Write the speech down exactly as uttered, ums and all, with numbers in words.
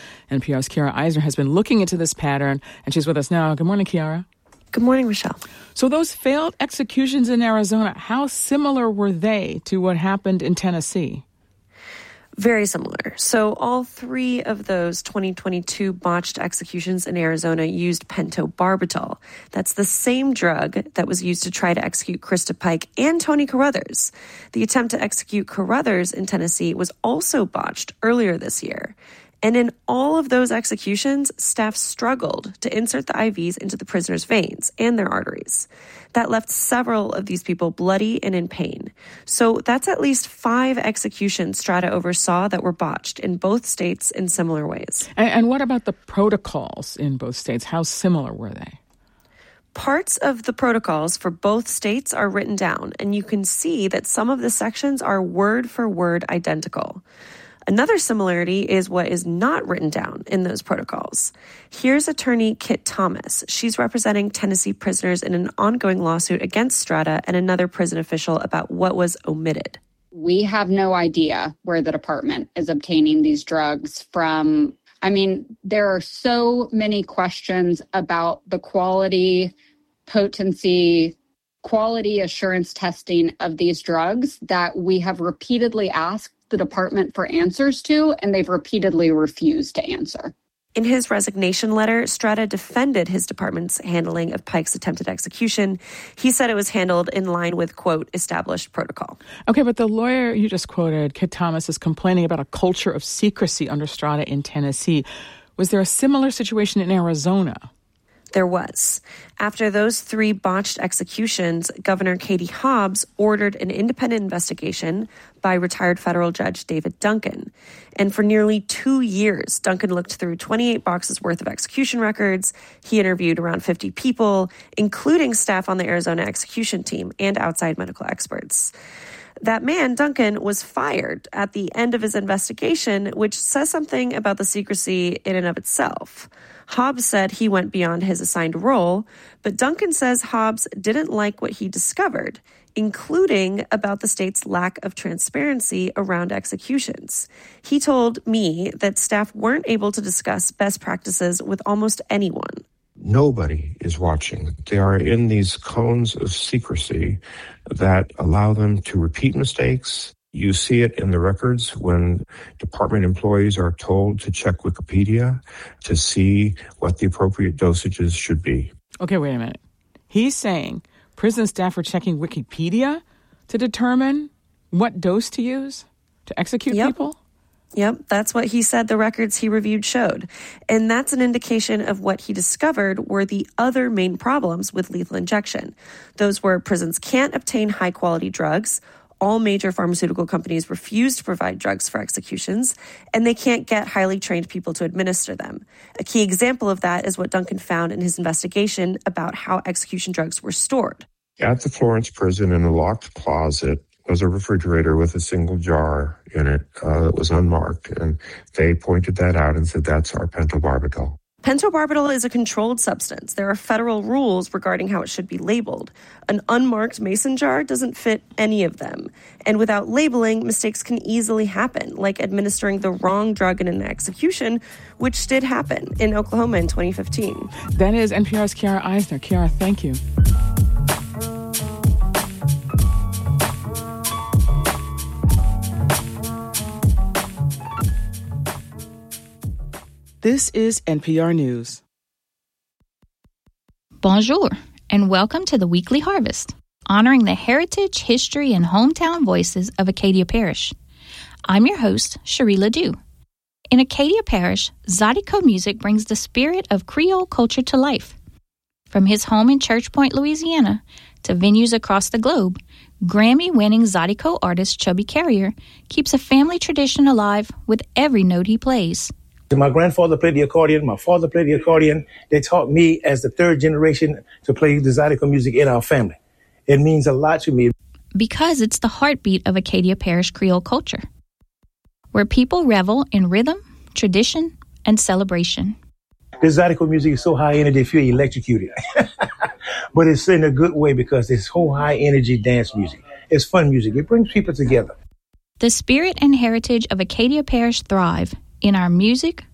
N P R's Kiara Eisner has been looking into this pattern, and she's with us now. Good morning, Kiara. Good morning, Michelle. So those failed executions in Arizona, how similar were they to what happened in Tennessee? Very similar. So all three of those twenty twenty-two botched executions in Arizona used pentobarbital. That's the same drug that was used to try to execute Krista Pike and Tony Carruthers. The attempt to execute Carruthers in Tennessee was also botched earlier this year. And in all of those executions, staff struggled to insert the I Vs into the prisoners' veins and their arteries. That left several of these people bloody and in pain. So that's at least five executions Strata oversaw that were botched in both states in similar ways. And, and what about the protocols in both states? How similar were they? Parts of the protocols for both states are written down, and you can see that some of the sections are word for word identical. Another similarity is what is not written down in those protocols. Here's attorney Kit Thomas. She's representing Tennessee prisoners in an ongoing lawsuit against Strata and another prison official about what was omitted. We have no idea where the department is obtaining these drugs from. I mean, there are so many questions about the quality, potency, quality assurance testing of these drugs that we have repeatedly asked the department for answers to, and they've repeatedly refused to answer. In his resignation letter, Strata defended his department's handling of Pike's attempted execution. He said it was handled in line with, quote, established protocol. Okay, but the lawyer you just quoted, Kit Thomas, is complaining about a culture of secrecy under Strata in Tennessee. Was there a similar situation in Arizona? There was. After those three botched executions, Governor Katie Hobbs ordered an independent investigation by retired federal judge David Duncan. And for nearly two years, Duncan looked through twenty-eight boxes worth of execution records. He interviewed around fifty people, including staff on the Arizona execution team and outside medical experts. That man, Duncan, was fired at the end of his investigation, which says something about the secrecy in and of itself. Hobbs said he went beyond his assigned role, but Duncan says Hobbs didn't like what he discovered, including about the state's lack of transparency around executions. He told me that staff weren't able to discuss best practices with almost anyone. Nobody is watching. They are in these cones of secrecy that allow them to repeat mistakes. You see it in the records when department employees are told to check Wikipedia to see what the appropriate dosages should be. Okay, wait a minute. He's saying prison staff are checking Wikipedia to determine what dose to use to execute yep. people? Yep, that's what he said the records he reviewed showed. And that's an indication of what he discovered were the other main problems with lethal injection. Those were prisons can't obtain high-quality drugs, all major pharmaceutical companies refuse to provide drugs for executions, and they can't get highly trained people to administer them. A key example of that is what Duncan found in his investigation about how execution drugs were stored. At the Florence prison, in a locked closet, was a refrigerator with a single jar in it uh, that was unmarked, and they pointed that out and said, that's our pentobarbital. Pentobarbital is a controlled substance. There are federal rules regarding how it should be labeled. An unmarked mason jar doesn't fit any of them. And without labeling, mistakes can easily happen, like administering the wrong drug in an execution, which did happen in Oklahoma in twenty fifteen. That is N P R's Kiara Eisner. Kiara, thank you. This is N P R News. Bonjour, and welcome to the Weekly Harvest, honoring the heritage, history, and hometown voices of Acadia Parish. I'm your host, Cherie Ledoux. In Acadia Parish, Zydeco music brings the spirit of Creole culture to life. From his home in Church Point, Louisiana, to venues across the globe, Grammy-winning Zydeco artist Chubby Carrier keeps a family tradition alive with every note he plays. My grandfather played the accordion. My father played the accordion. They taught me as the third generation to play the Zydeco music in our family. It means a lot to me. Because it's the heartbeat of Acadia Parish Creole culture, where people revel in rhythm, tradition, and celebration. This Zydeco music is so high energy, you feel electrocuted. But it's in a good way because it's whole high energy dance music. It's fun music. It brings people together. The spirit and heritage of Acadia Parish thrive in our music,